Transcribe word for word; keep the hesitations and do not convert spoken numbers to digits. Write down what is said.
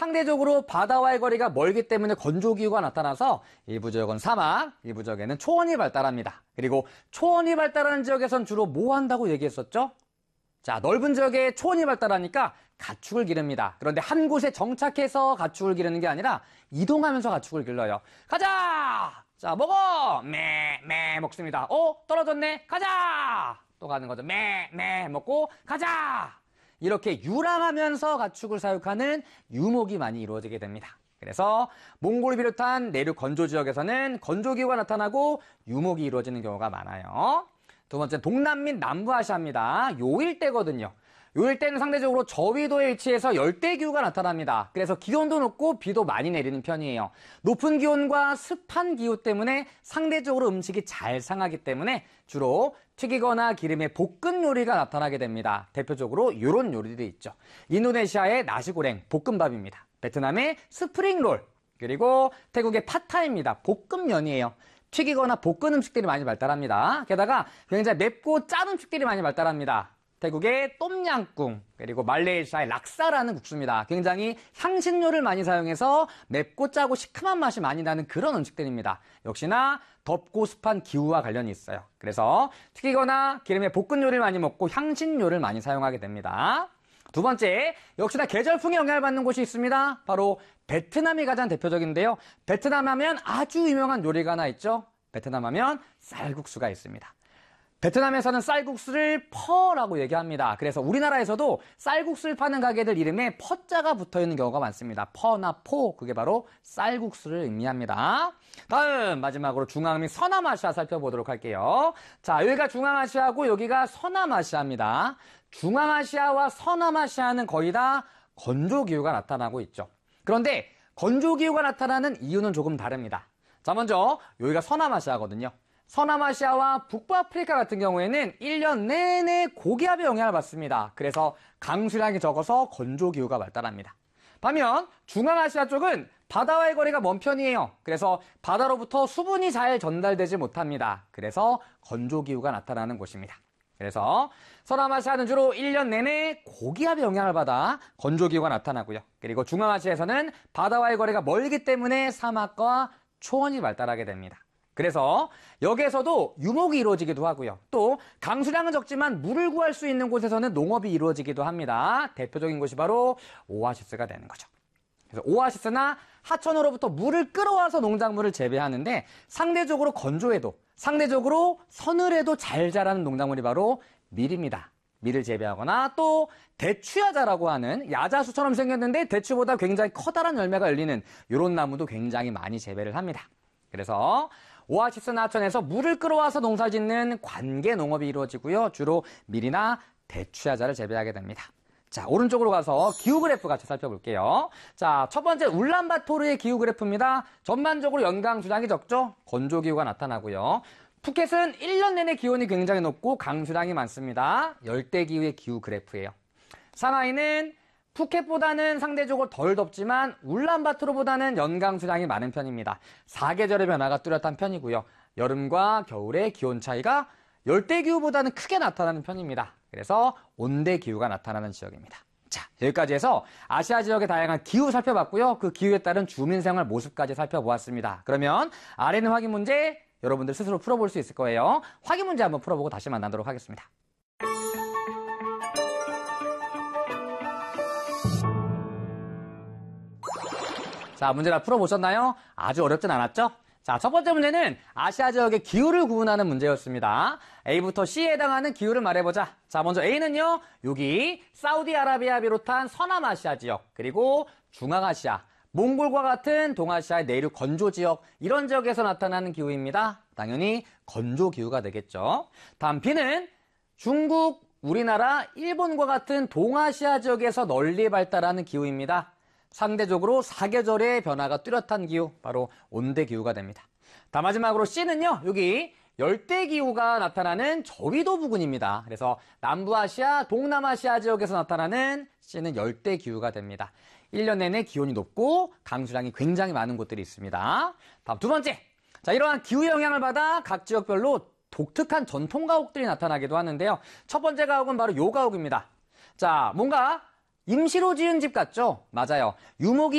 상대적으로 바다와의 거리가 멀기 때문에 건조기후가 나타나서 일부 지역은 사막, 일부 지역에는 초원이 발달합니다. 그리고 초원이 발달하는 지역에선 주로 뭐 한다고 얘기했었죠? 자, 넓은 지역에 초원이 발달하니까 가축을 기릅니다. 그런데 한 곳에 정착해서 가축을 기르는 게 아니라 이동하면서 가축을 길러요. 가자! 자, 먹어! 매, 매 먹습니다. 어? 떨어졌네? 가자! 또 가는 거죠. 매, 매 먹고 가자! 이렇게 유랑하면서 가축을 사육하는 유목이 많이 이루어지게 됩니다. 그래서 몽골을 비롯한 내륙 건조 지역에서는 건조기후가 나타나고 유목이 이루어지는 경우가 많아요. 두 번째, 동남 및 남부아시아입니다. 요 일대거든요. 요 일대는 상대적으로 저위도에 위치해서 열대기후가 나타납니다. 그래서 기온도 높고 비도 많이 내리는 편이에요. 높은 기온과 습한 기후 때문에 상대적으로 음식이 잘 상하기 때문에 주로 튀기거나 기름에 볶은 요리가 나타나게 됩니다. 대표적으로 이런 요리들이 있죠. 인도네시아의 나시고랭, 볶음밥입니다. 베트남의 스프링롤, 그리고 태국의 팟타이입니다. 볶음면이에요. 튀기거나 볶은 음식들이 많이 발달합니다. 게다가 굉장히 맵고 짠 음식들이 많이 발달합니다. 태국의 똠양꿍, 그리고 말레이시아의 락사라는 국수입니다. 굉장히 향신료를 많이 사용해서 맵고 짜고 시큼한 맛이 많이 나는 그런 음식들입니다. 역시나 덥고 습한 기후와 관련이 있어요. 그래서 튀기거나 기름에 볶은 요리를 많이 먹고 향신료를 많이 사용하게 됩니다. 두 번째, 역시나 계절풍에 영향을 받는 곳이 있습니다. 바로 베트남이 가장 대표적인데요. 베트남 하면 아주 유명한 요리가 하나 있죠. 베트남 하면 쌀국수가 있습니다. 베트남에서는 쌀국수를 퍼라고 얘기합니다. 그래서 우리나라에서도 쌀국수를 파는 가게들 이름에 퍼자가 붙어있는 경우가 많습니다. 퍼나 포, 그게 바로 쌀국수를 의미합니다. 다음 마지막으로 중앙 및 서남아시아 살펴보도록 할게요. 자, 여기가 중앙아시아고 여기가 서남아시아입니다. 중앙아시아와 서남아시아는 거의 다 건조기후가 나타나고 있죠. 그런데 건조기후가 나타나는 이유는 조금 다릅니다. 자, 먼저 여기가 서남아시아거든요. 서남아시아와 북부아프리카 같은 경우에는 일 년 내내 고기압의 영향을 받습니다. 그래서 강수량이 적어서 건조기후가 발달합니다. 반면 중앙아시아 쪽은 바다와의 거리가 먼 편이에요. 그래서 바다로부터 수분이 잘 전달되지 못합니다. 그래서 건조기후가 나타나는 곳입니다. 그래서 서남아시아는 주로 일 년 내내 고기압의 영향을 받아 건조기후가 나타나고요. 그리고 중앙아시아에서는 바다와의 거리가 멀기 때문에 사막과 초원이 발달하게 됩니다. 그래서 여기에서도 유목이 이루어지기도 하고요. 또 강수량은 적지만 물을 구할 수 있는 곳에서는 농업이 이루어지기도 합니다. 대표적인 곳이 바로 오아시스가 되는 거죠. 그래서 오아시스나 하천으로부터 물을 끌어와서 농작물을 재배하는데 상대적으로 건조해도 상대적으로 서늘해도 잘 자라는 농작물이 바로 밀입니다. 밀을 재배하거나 또 대추야자라고 하는 야자수처럼 생겼는데 대추보다 굉장히 커다란 열매가 열리는 이런 나무도 굉장히 많이 재배를 합니다. 그래서 오아시스나 하천에서 물을 끌어와서 농사짓는 관계 농업이 이루어지고요. 주로 밀이나 대추야자를 재배하게 됩니다. 자, 오른쪽으로 가서 기후 그래프 같이 살펴볼게요. 자, 첫 번째 울란바토르의 기후 그래프입니다. 전반적으로 연강 수량이 적죠? 건조기후가 나타나고요. 푸켓은 일 년 내내 기온이 굉장히 높고 강수량이 많습니다. 열대기후의 기후 그래프예요. 상하이는 푸켓보다는 상대적으로 덜 덥지만 울란바토르보다는 연강 수량이 많은 편입니다. 사계절의 변화가 뚜렷한 편이고요. 여름과 겨울의 기온 차이가 열대기후보다는 크게 나타나는 편입니다. 그래서 온대기후가 나타나는 지역입니다. 자, 여기까지 해서 아시아 지역의 다양한 기후 살펴봤고요. 그 기후에 따른 주민생활 모습까지 살펴보았습니다. 그러면 아래 있는 확인 문제 여러분들 스스로 풀어볼 수 있을 거예요. 확인 문제 한번 풀어보고 다시 만나도록 하겠습니다. 자, 문제 다 풀어보셨나요? 아주 어렵진 않았죠? 자, 첫 번째 문제는 아시아 지역의 기후를 구분하는 문제였습니다. A부터 C에 해당하는 기후를 말해보자. 자, 먼저 A는요, 여기 사우디아라비아 비롯한 서남아시아 지역, 그리고 중앙아시아, 몽골과 같은 동아시아의 내륙 건조 지역, 이런 지역에서 나타나는 기후입니다. 당연히 건조 기후가 되겠죠. 다음 B는 중국, 우리나라, 일본과 같은 동아시아 지역에서 널리 발달하는 기후입니다. 상대적으로 사계절의 변화가 뚜렷한 기후, 바로 온대기후가 됩니다. 다 마지막으로 C는요, 여기 열대기후가 나타나는 저위도 부근입니다. 그래서 남부아시아, 동남아시아 지역에서 나타나는 C는 열대기후가 됩니다. 일 년 내내 기온이 높고 강수량이 굉장히 많은 곳들이 있습니다. 다음 두 번째, 자, 이러한 기후 영향을 받아 각 지역별로 독특한 전통 가옥들이 나타나기도 하는데요. 첫 번째 가옥은 바로 요 가옥입니다. 자, 뭔가 임시로 지은 집 같죠? 맞아요. 유목이